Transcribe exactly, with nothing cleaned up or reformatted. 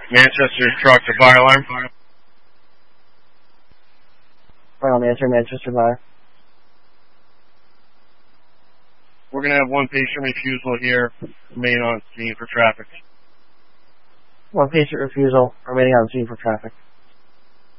Manchester truck to fire alarm. Final answer, Manchester Fire. We're going to have one patient refusal here, remain on scene for traffic. One patient refusal, remaining on scene for traffic.